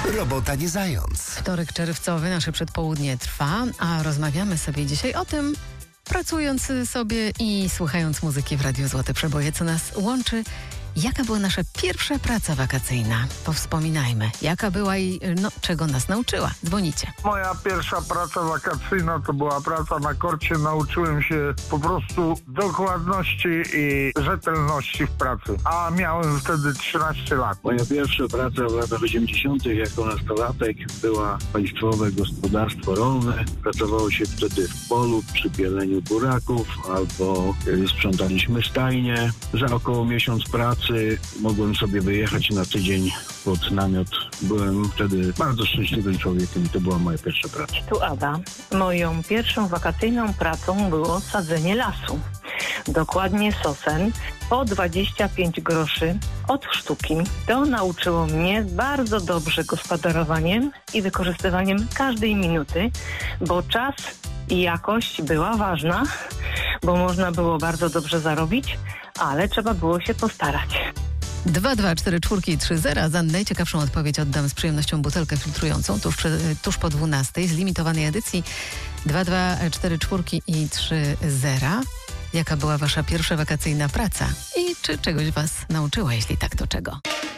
Robota nie zając. Wtorek czerwcowy, nasze przedpołudnie trwa, a rozmawiamy sobie dzisiaj o tym, pracując sobie i słuchając muzyki w Radiu Złote Przeboje, co nas łączy. Jaka była nasza pierwsza praca wakacyjna? Powspominajmy. Jaka była i czego nas nauczyła? Dzwonicie. Moja pierwsza praca wakacyjna to była praca na korcie. Nauczyłem się po prostu dokładności i rzetelności w pracy. A miałem wtedy 13 lat. Moja pierwsza praca w latach 80. jako nastolatek była państwowe gospodarstwo rolne. Pracowało się wtedy w polu przy pieleniu buraków albo sprzątaliśmy stajnie. Za około miesiąc pracy mogłem sobie wyjechać na tydzień pod namiot. Byłem wtedy bardzo szczęśliwym człowiekiem i to była moja pierwsza praca. Tu Ada. Moją pierwszą wakacyjną pracą było sadzenie lasu. Dokładnie sosen po 25 groszy od sztuki. To nauczyło mnie bardzo dobrze gospodarowaniem i wykorzystywaniem każdej minuty, bo czas i jakość była ważna, bo można było bardzo dobrze zarobić, ale trzeba było się postarać. 22430. Za najciekawszą odpowiedź oddam z przyjemnością butelkę filtrującą tuż po 12 z limitowanej edycji. 22430. Jaka była wasza pierwsza wakacyjna praca? I czy czegoś was nauczyła? Jeśli tak, to czego?